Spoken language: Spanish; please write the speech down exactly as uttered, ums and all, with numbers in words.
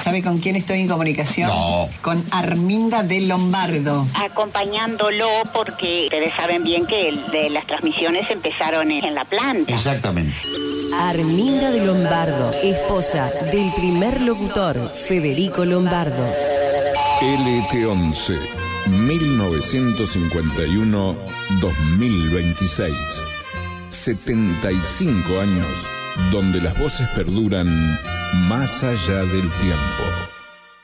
¿Sabe con quién estoy en comunicación? No. Con Arminda de Lombardo. Acompañándolo porque ustedes saben bien que el de las transmisiones empezaron en la planta. Exactamente. Arminda de Lombardo, esposa del primer locutor, Federico Lombardo. L T once, mil novecientos cincuenta y uno a dos mil veintiséis. setenta y cinco años donde las voces perduran más allá del tiempo.